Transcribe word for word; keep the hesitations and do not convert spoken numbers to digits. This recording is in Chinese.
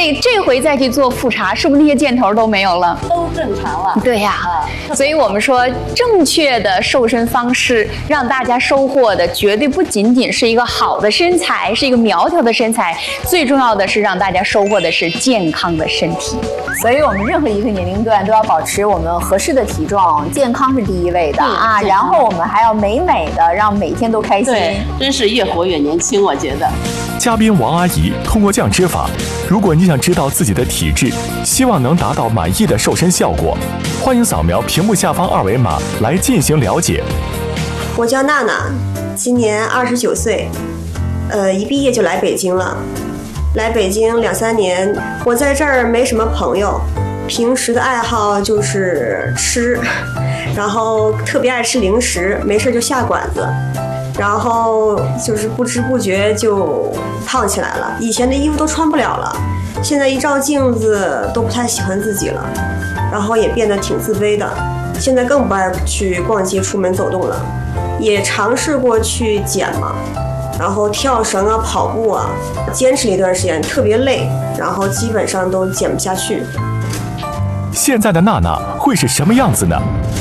这这回再去做复查，是不是那些箭头都没有了？ 都正常了。 对呀、啊，所以我们说正确的瘦身方式，让大家收获的绝对不仅仅是一个好的身材，是一个苗条的身材，最重要的是让大家收获的是健康的身体。 所以我们任何一个年龄段都要保持我们合适的体重，健康是第一位的啊。然后我们还要美美的，让每天都开心。 对，真是越活越年轻，我觉得。 嘉宾王阿姨通过降脂法，如果你想知道自己的体质，希望能达到满意的瘦身效果，欢迎扫描屏幕下方二维码来进行了解。 我叫娜娜，今年二十九岁，呃，一毕业就来北京了。来北京两三年，我在这儿没什么朋友，平时的爱好就是吃，然后特别爱吃零食，没事就下馆子。然后就是不知不觉就胖起来了，以前的衣服都穿不了了，现在一照镜子都不太喜欢自己了，然后也变得挺自卑的，现在更不爱去逛街出门走动了，也尝试过去减嘛，然后跳绳啊跑步啊，坚持了一段时间特别累，然后基本上都减不下去。 现在的娜娜会是什么样子呢？